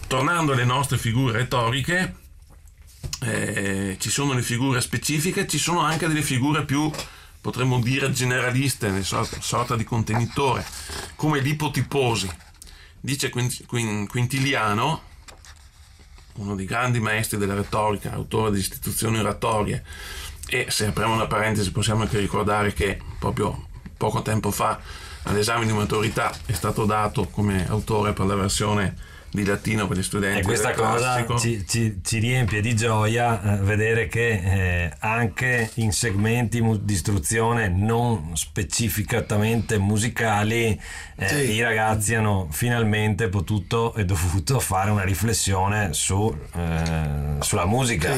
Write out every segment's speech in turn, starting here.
Tornando alle nostre figure retoriche, ci sono le figure specifiche, ci sono anche delle figure più, potremmo dire, generaliste, nel sorta di contenitore, come l'ipotiposi. Dice Quintiliano, uno dei grandi maestri della retorica, autore di istituzioni oratorie, e se apriamo una parentesi possiamo anche ricordare che proprio poco tempo fa all'esame di maturità è stato dato come autore per la versione di latino per gli studenti. E questa cosa ci riempie di gioia vedere che anche in segmenti di istruzione non specificatamente musicali i ragazzi hanno finalmente potuto e dovuto fare una riflessione sulla musica.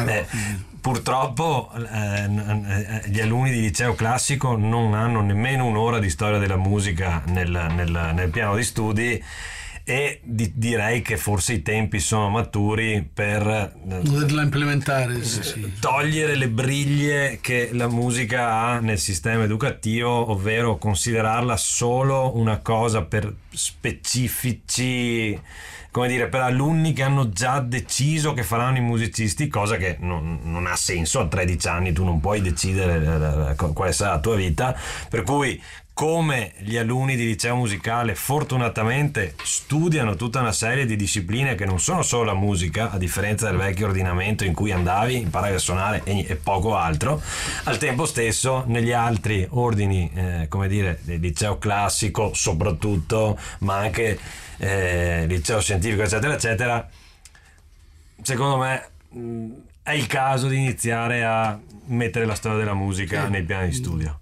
Purtroppo gli alunni di liceo classico non hanno nemmeno un'ora di storia della musica nel piano di studi, e direi che forse i tempi sono maturi per poterla implementare, togliere le briglie che la musica ha nel sistema educativo, ovvero considerarla solo una cosa per specifici, come dire, per alunni che hanno già deciso che faranno i musicisti, cosa che non ha senso. A 13 anni tu non puoi decidere quale sarà la tua vita, per cui come gli alunni di liceo musicale fortunatamente studiano tutta una serie di discipline che non sono solo la musica, a differenza del vecchio ordinamento in cui andavi, imparavi a suonare e poco altro, al tempo stesso negli altri ordini, come dire, del liceo classico soprattutto, ma anche liceo scientifico eccetera eccetera, secondo me è il caso di iniziare a mettere la storia della musica nei piani di studio.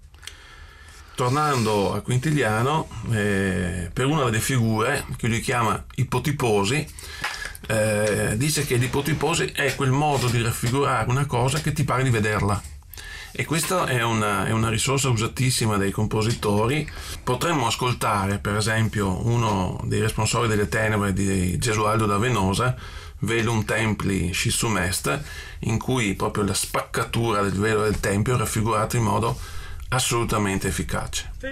Tornando a Quintiliano, per una delle figure che lui chiama ipotiposi, dice che l'ipotiposi è quel modo di raffigurare una cosa che ti pare di vederla, e questa è una risorsa usatissima dai compositori. Potremmo ascoltare per esempio uno dei responsori delle tenebre di Gesualdo da Venosa, Velum Templi Scissum Est, in cui proprio la spaccatura del velo del tempio è raffigurata in modo assolutamente efficace.